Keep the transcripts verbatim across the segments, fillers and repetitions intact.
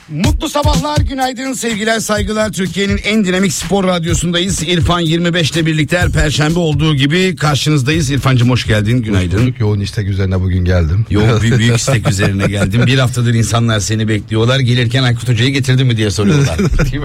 Mutlu sabahlar, günaydın, sevgiler, saygılar. Türkiye'nin en dinamik spor radyosundayız. İrfan yirmi beşte birlikte her perşembe olduğu gibi karşınızdayız. İrfancığım hoş geldin, günaydın. Hoş yoğun istek üzerine bugün geldim. Yoğun büyük, büyük istek üzerine geldim. Bir haftadır insanlar seni bekliyorlar. Gelirken Aykut Hoca'yı getirdin mi diye soruyorlar.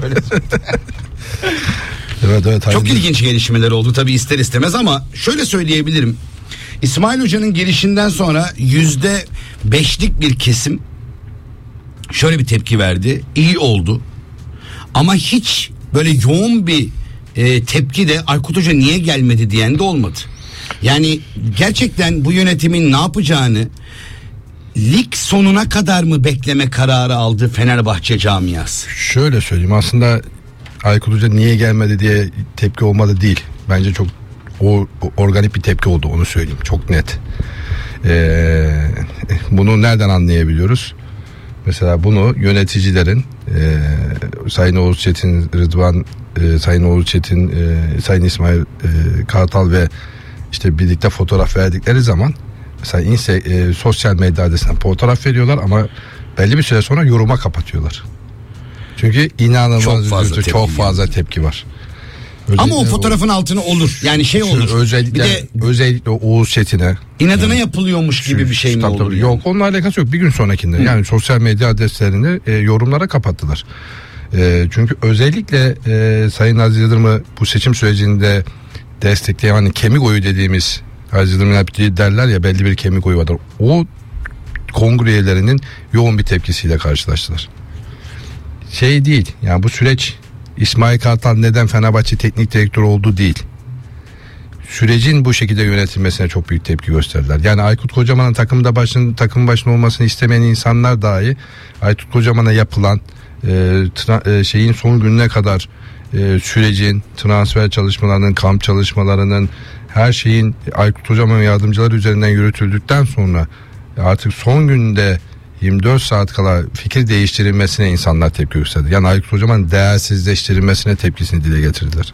Evet, evet, çok hayırlı. ilginç gelişmeler oldu tabii ister istemez ama şöyle söyleyebilirim. İsmail Hoca'nın gelişinden sonra yüzde beşlik bir kesim şöyle bir tepki verdi. İyi oldu. Ama hiç böyle yoğun bir e, tepki de Aykut Hoca niye gelmedi diyen de olmadı. Yani gerçekten bu yönetimin ne yapacağını lig sonuna kadar mı bekleme kararı aldı Fenerbahçe camiası? Şöyle söyleyeyim, aslında Aykut Hoca niye gelmedi diye tepki olmadı değil. Bence çok o, organik bir tepki oldu, onu söyleyeyim çok net. Ee, bunu nereden anlayabiliyoruz? Mesela bunu yöneticilerin e, Sayın Oğuz Çetin, Rıdvan, e, Sayın Oğuz Çetin, e, Sayın İsmail e, Kartal ve işte birlikte fotoğraf verdikleri zaman mesela inse, e, sosyal medya adresinden fotoğraf veriyorlar ama belli bir süre sonra yoruma kapatıyorlar. Çünkü inanılmaz çok fazla, üzüntü, çok fazla tepki var. Özellikle ama o fotoğrafın o, altına olur. Yani şey olur. Özellikle, bir de özellikle Oğuz Çetin'e inadına yani, yapılıyormuş gibi bir şey mi tabii, olur? tabii. Yani? Yok, onunla alakası yok. Bir gün sonrakinde. Hı. Yani sosyal medya adreslerini e, yorumlara kapattılar. E, çünkü özellikle e, Sayın Aziz Yıldırım'ı bu seçim sürecinde destekleyen, hani kemik oyu dediğimiz, Aziz Yıldırım'ın hep derler ya, belli bir kemik oyu vardır. O kongre üyelerinin yoğun bir tepkisiyle karşılaştılar. Şey değil. Yani bu süreç İsmail Kartal neden Fenerbahçe teknik direktörü oldu değil. Sürecin bu şekilde yönetilmesine çok büyük tepki gösterdiler. Yani Aykut Kocaman'ın takımda başın takım başında olmasını istemeyen insanlar dahi Aykut Kocaman'a yapılan e, tra, e, şeyin son gününe kadar e, sürecin, transfer çalışmalarının, kamp çalışmalarının, her şeyin Aykut Kocaman yardımcıları üzerinden yürütüldükten sonra artık son günde yirmi dört saat kala fikir değiştirilmesine insanlar tepki gösterdi. Yani Aykut Kocaman değersizleştirilmesine tepkisini dile getirdiler.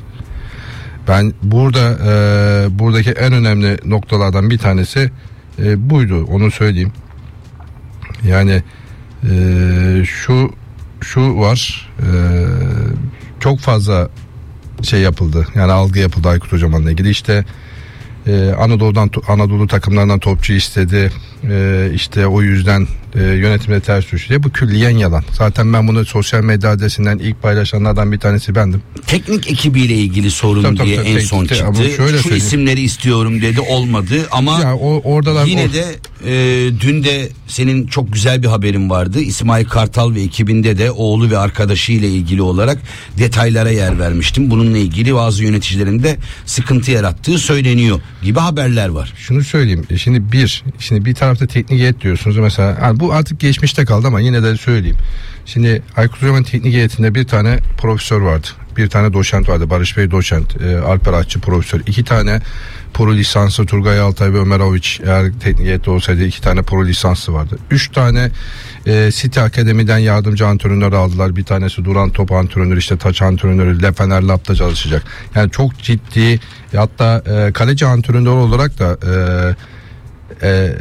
Ben burada e, buradaki en önemli noktalardan bir tanesi e, buydu, onu söyleyeyim. Yani e, şu şu var, e, çok fazla şey yapıldı. Yani algı yapıldı Aykut Kocaman'la ilgili. İşte e, Anadolu'dan Anadolu takımlarından topçu istedi. E, işte o yüzden e, yönetimle ters düştü diye. Bu külliyen yalan. Zaten ben bunu sosyal medya adresinden ilk paylaşanlardan bir tanesi bendim. Teknik ekibiyle ilgili sorun tabii, diye tabii, en son çıktı. Şu söyleyeyim. isimleri istiyorum dedi, olmadı ama ya, o, oradalar, yine or- de e, dün de senin çok güzel bir haberin vardı. İsmail Kartal ve ekibinde de oğlu ve arkadaşıyla ilgili olarak detaylara yer vermiştim. Bununla ilgili bazı yöneticilerin de sıkıntı yarattığı söyleniyor gibi haberler var. Şunu söyleyeyim. Şimdi bir, şimdi bir tarafta teknik heyet diyorsunuz mesela. Yani bu artık geçmişte kaldı ama yine de söyleyeyim. Şimdi Aykut Hoca'nın teknik heyetinde bir tane profesör vardı. Bir tane doçent vardı. Barış Bey doçent, e, Alper Atçı profesör. İki tane pro lisanslı Turgay Altay ve Ömer Avuç, eğer teknik heyette olsaydı iki tane pro lisanslı vardı. Üç tane e, City Akademi'den yardımcı antrenör aldılar. Bir tanesi duran top antrenörü, işte taç antrenörü, Le Fener Lab'da çalışacak. Yani çok ciddi, hatta e, kaleci antrenörü olarak da e, e,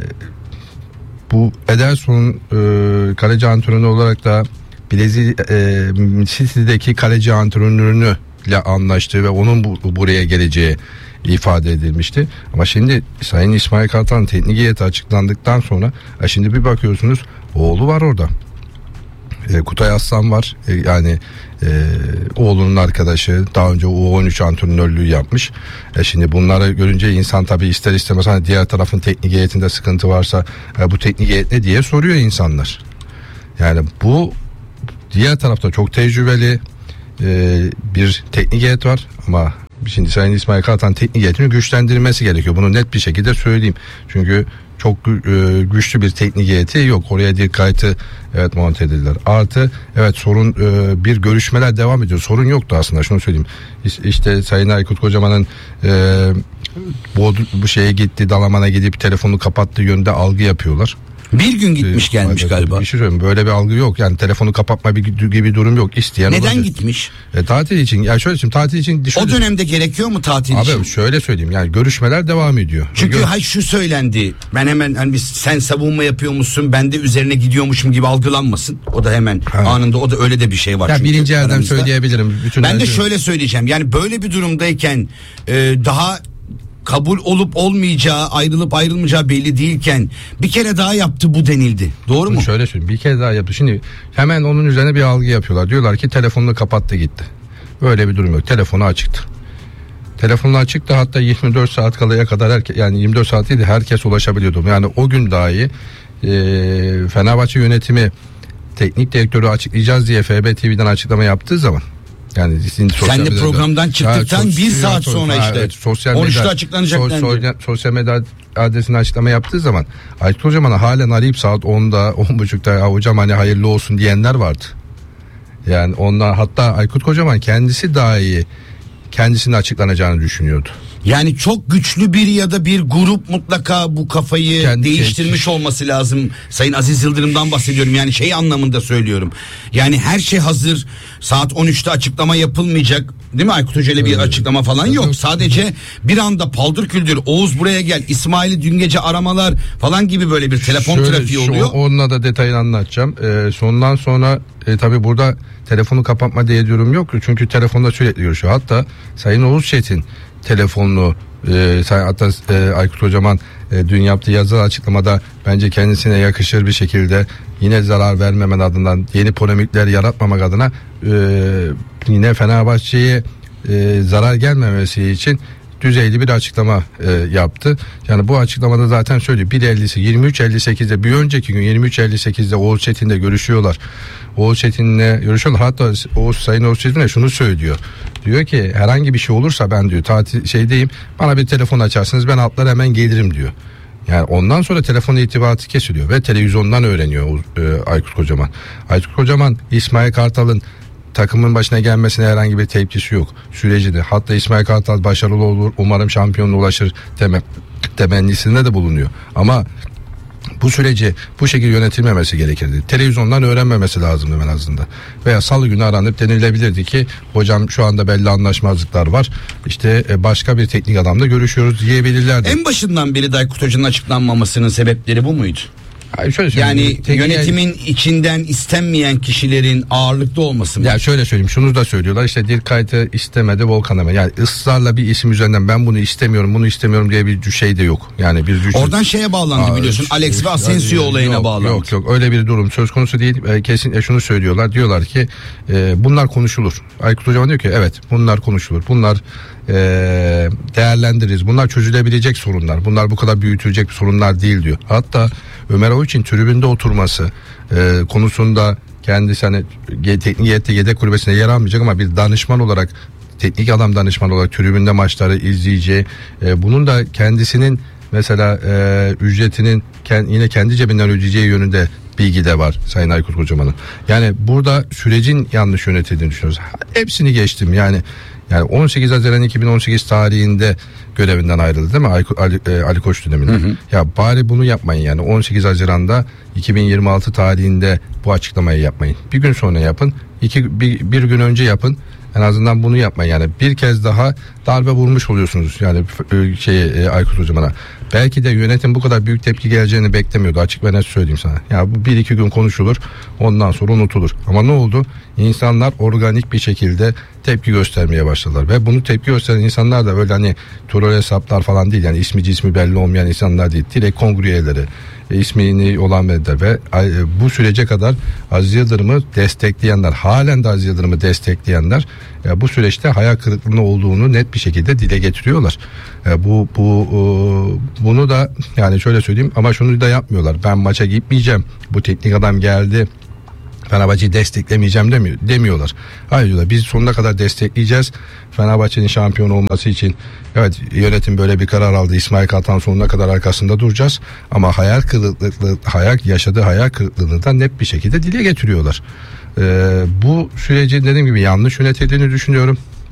bu Ederson'un e, kaleci antrenörü olarak da Bilezi e, City'deki kaleci antrenörünü ile anlaştığı ve onun bu, buraya geleceği ifade edilmişti. Ama şimdi Sayın İsmail Kartal'ın teknik heyeti açıklandıktan sonra e, şimdi bir bakıyorsunuz oğlu var orada. E, Kutay Aslan var. E, yani e, oğlunun arkadaşı, daha önce U on üç antrenörlüğü yapmış. E, şimdi bunları görünce insan tabii ister istemez, hani diğer tarafın teknik heyetinde sıkıntı varsa e, bu teknik heyet ne diye soruyor insanlar. Yani bu diğer tarafta çok tecrübeli e, bir teknik heyet var ama şimdi Sayın İsmail Kartal'ın teknik heyetini güçlendirilmesi gerekiyor. Bunu net bir şekilde söyleyeyim. Çünkü çok e, güçlü bir teknik heyeti yok. Oraya dikkati evet monte edildiler. Artı evet sorun e, bir görüşmeler devam ediyor. Sorun yoktu aslında, şunu söyleyeyim. İşte Sayın Aykut Kocaman'ın e, bu, bu şeye gitti, Dalaman'a gidip telefonu kapattığı yönde algı yapıyorlar. Bir gün gitmiş gelmiş Evet, galiba. Bir şey söyleyeyim, böyle bir algı yok. Yani telefonu kapatma gibi, gibi durum yok. İsteyen Neden olabilir. gitmiş? E, tatil için. Ya şöyle söyleyeyim, tatil için. O dönemde gerekiyor mu tatil Abi için? şöyle söyleyeyim, yani görüşmeler devam ediyor. Çünkü Gör- hay şu söylendi. Ben hemen hani biz, sen savunma yapıyormuşsun, ben de üzerine gidiyormuşum gibi algılanmasın. O da hemen Ha. anında, o da öyle de bir şey var. Ya çünkü birinci elden aramızda. söyleyebilirim. Bütün Ben de elden- şöyle söyleyeceğim. Yani böyle bir durumdayken e, daha kabul olup olmayacağı, ayrılıp ayrılmayacağı belli değilken bir kere daha yaptı bu denildi. Doğru mu? Şöyle söyleyeyim, bir kez daha yaptı. Şimdi hemen onun üzerine bir algı yapıyorlar. Diyorlar ki telefonunu kapattı gitti. Böyle bir durum yok. Telefonu açıktı. Telefonla açıktı, hatta yirmi dört saat kalaya kadar herke, yani yirmi dört saat değil de herkes ulaşabiliyordu. Yani o gün dahi e, Fenerbahçe yönetimi teknik direktörü açıklayacağız diye F B T V'den açıklama yaptığı zaman, yani sizin sosyal Sen de medyada- programdan çıktıktan sos- bir saat sonra Ha, işte. evet, sosyal on üçte medya- açıklanacak so- dendi. so- sosyal medya adresine açıklama yaptığı zaman Aykut Kocaman'a halen arayıp saat onda on buçukta ya hocam hani hayırlı olsun diyenler vardı. Yani onlar, hatta Aykut Kocaman kendisi dahi kendisinin açıklanacağını düşünüyordu. Yani çok güçlü bir ya da bir grup mutlaka bu kafayı Kendi- değiştirmiş olması lazım. Sayın Aziz Yıldırım'dan bahsediyorum. Yani şey anlamında söylüyorum. Yani her şey hazır. Saat on üçte açıklama yapılmayacak. Değil mi Aykut Hoca ile bir Evet. açıklama falan yok. Evet. Sadece bir anda paldır küldür Oğuz buraya gel, İsmail'i dün gece aramalar falan gibi böyle bir telefon Şöyle, trafiği şu- oluyor. Onunla da detayını anlatacağım. Ee, sondan sonra e, tabii burada telefonu kapatma diye durum yok. Çünkü telefonda sürekli görüşüyor. Hatta Sayın Oğuz Çetin telefonunu e, say- hatta e, Aykut Kocaman e, dün yaptığı yazılı açıklamada bence kendisine yakışır bir şekilde yine zarar vermemen adından, yeni polemikler yaratmamak adına e, yine Fenerbahçe'ye e, zarar gelmemesi için düzeyli bir açıklama e, yaptı. Yani bu açıklamada zaten söylüyor. bir ellisi yirmi üç elli sekizde bir önceki gün yirmi üç elli sekizde Oğuz Çetin'le görüşüyorlar. Oğuz Çetin'le görüşüyorlar. Hatta Oğuz, Sayın Oğuz Çetin'e şunu söylüyor. Diyor ki herhangi bir şey olursa ben diyor tatil şeydeyim, bana bir telefon açarsınız, ben atlar hemen gelirim diyor. Yani ondan sonra telefon irtibatı kesiliyor ve televizyondan öğreniyor e, Aykut Kocaman. Aykut Kocaman İsmail Kartal'ın takımın başına gelmesine herhangi bir tepkisi yok. Sürecini, hatta İsmail Kartal başarılı olur, umarım şampiyonluğa ulaşır deme, temennisinde de bulunuyor. Ama bu süreci bu şekilde yönetilmemesi gerekirdi. Televizyondan öğrenmemesi lazımdı en azından. Veya salı günü aranıp denilebilirdi ki hocam şu anda belli anlaşmazlıklar var. İşte başka bir teknik adamla görüşüyoruz diyebilirlerdi. En başından beri de Aykut Hoca'nın açıklanmamasının sebepleri bu muydu? Hayır, şöyle söyleyeyim. Yani Teknik- yönetimin içinden istenmeyen kişilerin ağırlıklı olması mı? Ya şöyle söyleyeyim, şunu da söylüyorlar, işte Dirkayt'ı istemedi Volkan Ömer. Yani ısrarla bir isim üzerinden ben bunu istemiyorum bunu istemiyorum diye bir şey de yok. Yani bir düşün. Oradan şeye bağlandı Aa, biliyorsun, Alex ve yani- Asensio olayına yok, bağlandı. Yok yok öyle bir durum söz konusu değil. E, kesinlikle şunu söylüyorlar, diyorlar ki e, bunlar konuşulur. Aykut Hocam diyor ki evet bunlar konuşulur. Bunlar e, değerlendiririz. Bunlar çözülebilecek sorunlar. Bunlar bu kadar büyütülecek sorunlar değil diyor. Hatta Ömer Avuç'un tribünde oturması e, konusunda kendisi hani ge- teknik heyette yedek kulübesine yer almayacak ama bir danışman olarak, teknik adam danışman olarak tribünde maçları izleyeceği, e, bunun da kendisinin mesela e, ücretinin kend, yine kendi cebinden ödeyeceği yönünde bilgi de var Sayın Aykut Kocaman'ın. Yani burada sürecin yanlış yönetildiğini düşünüyoruz. Hepsini geçtim yani. Yani on sekiz Haziran iki bin on sekiz tarihinde görevinden ayrıldı değil mi Ali, Ali, e, Ali Koç döneminde. Hı hı. Ya bari bunu yapmayın yani on sekiz Haziran'da iki bin yirmi altı tarihinde bu açıklamayı yapmayın. Bir gün sonra yapın, iki bir, bir gün önce yapın. En azından bunu yapmayın yani. Bir kez daha darbe vurmuş oluyorsunuz yani şey Aykut Hocam'a. Belki de yönetim bu kadar büyük tepki geleceğini beklemiyordu, açık ve net söyleyeyim sana. Ya bu bir iki gün konuşulur, ondan sonra unutulur. Ama ne oldu? İnsanlar organik bir şekilde tepki göstermeye başladılar ve bunu tepki gösteren insanlar da böyle hani troll hesaplar falan değil, yani ismi cismi belli olmayan insanlar değil. Direkt kongre üyeleri, e, ismini olan verdiler ve e, bu sürece kadar Aziz Yıldırım'ı destekleyenler, halen de Aziz Yıldırım'ı destekleyenler e, bu süreçte hayal kırıklığında olduğunu net bir şekilde dile getiriyorlar. E, bu bu e, bunu da yani şöyle söyleyeyim ama şunu da yapmıyorlar. Ben maça gitmeyeceğim. Bu teknik adam geldi, Fenerbahçe'yi desteklemeyeceğim demiyor, demiyorlar. Hayır diyorlar, biz sonuna kadar destekleyeceğiz. Fenerbahçe'nin şampiyon olması için evet yönetim böyle bir karar aldı. İsmail Kartal sonuna kadar arkasında duracağız. Ama hayal kırıklığı, hayal yaşadığı hayal kırıklığını da net bir şekilde dile getiriyorlar. Ee, bu sürecin dediğim gibi yanlış yönetildiğini düşünüyorum.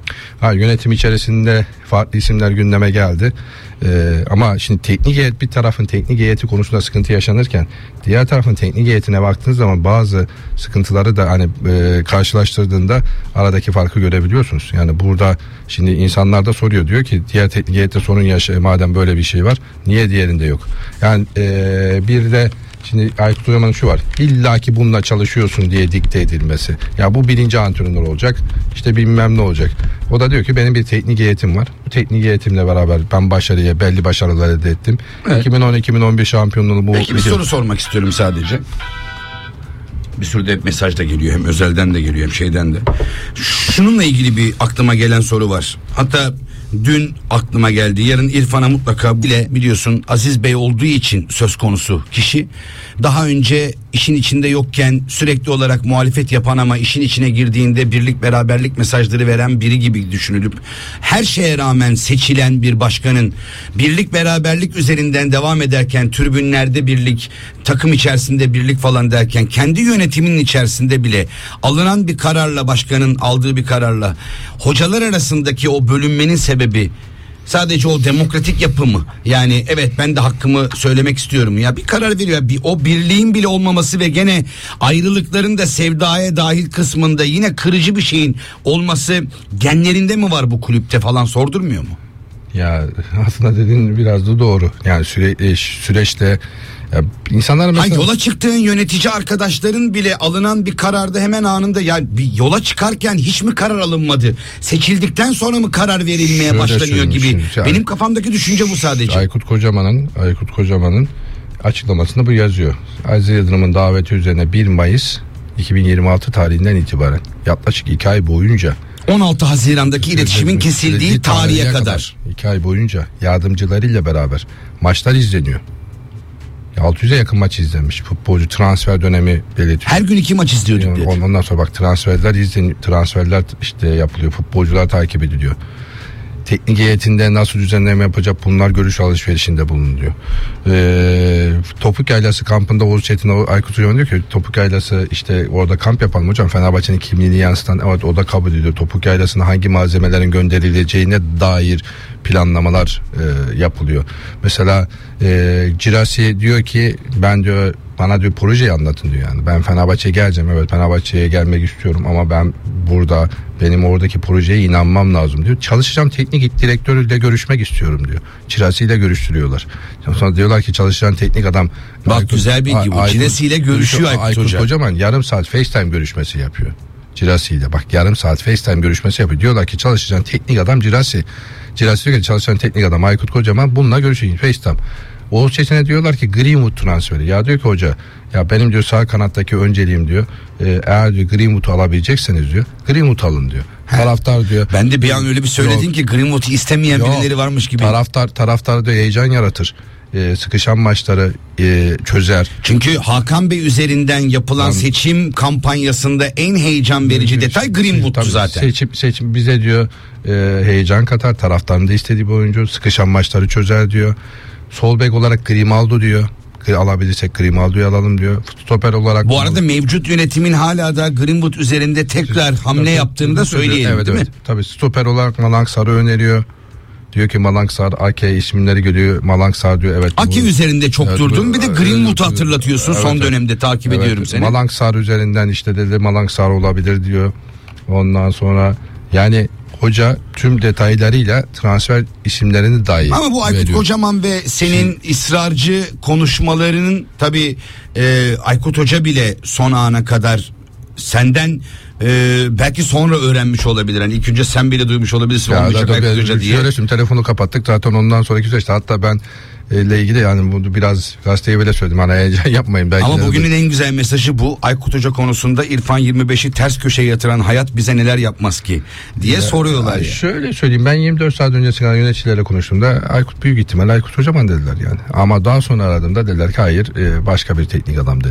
Ha, yönetim içerisinde farklı isimler gündeme geldi. Ee, ama şimdi teknik heyet, bir tarafın teknik heyeti konusunda sıkıntı yaşanırken diğer tarafın teknik heyetine baktığınız zaman bazı sıkıntıları da hani e, karşılaştırdığında aradaki farkı görebiliyorsunuz. Yani burada şimdi insanlar da soruyor, diyor ki diğer teknik heyette sorun yaşa, madem böyle bir şey var niye diğerinde yok? Yani e, bir de şimdi Aykut Kocaman'ın şu var, İlla ki bununla çalışıyorsun diye dikte edilmesi. Ya bu birinci antrenör olacak, işte bilmem ne olacak. O da diyor ki benim bir teknik heyetim var. Bu teknik heyetimle beraber ben başarıya, belli başarılar elde ettim. Evet. iki bin on iki bin on bir şampiyonluğu bu. Peki bir soru sormak istiyorum sadece. Bir sürü de mesaj da geliyor, hem özelden de geliyor hem şeyden de. Şununla ilgili bir aklıma gelen soru var. Hatta dün aklıma geldi. Yarın İrfan'a mutlaka bile, biliyorsun Aziz Bey olduğu için söz konusu kişi, daha önce işin içinde yokken sürekli olarak muhalefet yapan ama işin içine girdiğinde birlik beraberlik mesajları veren biri gibi düşünülüp her şeye rağmen seçilen bir başkanın birlik beraberlik üzerinden devam ederken, tribünlerde birlik, takım içerisinde birlik falan derken kendi yönetiminin içerisinde bile alınan bir kararla, başkanın aldığı bir kararla hocalar arasındaki o bölünmenin sebebi sadece o demokratik yapı mı? Yani evet, ben de hakkımı söylemek istiyorum ya, bir karar veriyor. Bir, o birliğin bile olmaması ve gene ayrılıkların da sevdaya dahil kısmında yine kırıcı bir şeyin olması genlerinde mi var bu kulüpte falan, sordurmuyor mu? Ya aslında dediğin biraz da doğru. Yani süre, süreçte ya insanlar mesela... Ha, yola çıktığın yönetici arkadaşların bile alınan bir kararda hemen anında, ya bir yola çıkarken hiç mi karar alınmadı? Seçildikten sonra mı karar verilmeye Şöyle başlanıyor gibi? Şimdi, benim kafamdaki düşünce bu sadece. Aykut Kocaman'ın Aykut Kocaman'ın açıklamasında bu yazıyor. Aziz Yıldırım'ın daveti üzerine bir Mayıs iki bin yirmi altı tarihinden itibaren yaklaşık iki ay boyunca on altı Haziran'daki iletişimin kesildiği tarihe kadar. kadar iki ay boyunca yardımcılarıyla beraber maçlar izleniyor. altı yüze yakın maç izlenmiş. Futbolcu transfer dönemi belirtiyor. Her gün iki maç izliyorduk dedi. Ondan sonra bak, transferler izleniyor. Transferler işte yapılıyor. Futbolcular takip ediliyor. Teknik heyetinde nasıl düzenleme yapacak, bunlar görüş alışverişinde bulunuyor. Ee, Topuk Yaylası kampında Oğuz Çetin, Aykut Hoca diyor ki Topuk Yaylası işte orada kamp yapalım hocam. Fenerbahçe'nin kimliğini yansıtan, evet o da kabul ediyor. Topuk Yaylası'na hangi malzemelerin gönderileceğine dair planlamalar e, yapılıyor. Mesela e, Cirasi diyor ki ben diyor, bana diyor projeyi anlatın diyor yani. Ben Fenerbahçe'ye geleceğim, evet Fenerbahçe'ye gelmek istiyorum ama ben burada benim oradaki projeye inanmam lazım diyor. Çalışacağım teknik direktörüyle görüşmek istiyorum diyor. Cirasi ile görüştürüyorlar. Sonra diyorlar ki çalışan teknik adam. Bak Aykut, güzel bilgi bu. Cirasi ile görüşüyor Aykut, Aykut Hoca. Kocaman yarım saat FaceTime görüşmesi yapıyor. Cirasi ile bak, yarım saat FaceTime görüşmesi yapıyor. Diyorlar ki çalışan teknik adam Cirasi. Cirasi diyor ki çalışan teknik adam Aykut Kocaman, bununla görüşüyor FaceTime. Oğuz Çetin'e diyorlar ki Greenwood transferi. Ya diyor ki hoca, ya benim diyor sağ kanattaki önceliğim diyor. E, eğer diyor Greenwood'u alabilecekseniz diyor, Greenwood alın diyor. He. Taraftar diyor. Ben de bir an öyle bir söyledin yok, ki Greenwood'u istemeyen yok, birileri varmış gibi. Taraftar taraftar diyor heyecan yaratır. E, sıkışan maçları e, çözer. Çünkü Hakan Bey üzerinden yapılan yani, seçim kampanyasında en heyecan verici e, detay Greenwood'tu zaten. Seçim seçim bize diyor e, heyecan katar. Taraftarın da istediği bir oyuncu, sıkışan maçları çözer diyor. Sol bek olarak Grimaldo diyor. Alabilirsek Grimaldo'yu alalım diyor. Stoper olarak. Bu arada mevcut yönetimin hala da Greenwood üzerinde tekrar hamle yaptığını da söyleyelim, evet, değil evet. mi? Tabii stoper olarak Malang Sar'ı öneriyor. Diyor ki Malang Sar, Ake isimleri geliyor. Malang Sar diyor, evet. Ake bu, üzerinde çok evet, durdun. Bir de Greenwood'u hatırlatıyorsun, evet, son evet, dönemde takip evet, ediyorum seni. Malang Sar üzerinden işte dedi Malang Sar olabilir diyor. Ondan sonra yani hoca tüm detaylarıyla transfer isimlerini dahi ama bu Aykut veriyor. Kocaman ve senin Şimdi, ısrarcı konuşmalarının tabii e, Aykut Hoca bile son ana kadar senden e, belki sonra öğrenmiş olabilir. Yani ilk önce sen bile duymuş olabilirsin. Ya da, da, Hoca diye. Şöyle şimdi telefonu kapattık zaten, ondan sonraki süreçte hatta ben ile ilgili yani bunu biraz gazeteye bile söyledim. Hani heyecan yapmayın. Belki ama bugünün de... en güzel mesajı bu. Aykut Hoca konusunda İrfan yirmi beşi ters köşeye yatıran hayat bize neler yapmaz ki diye ya, soruyorlar ya. Şöyle söyleyeyim, ben yirmi dört saat öncesi yöneticilerle konuştuğumda Aykut büyük ihtimal Aykut Hocaman dediler yani. Ama daha sonra aradığımda dediler ki hayır, başka bir teknik adam dedi.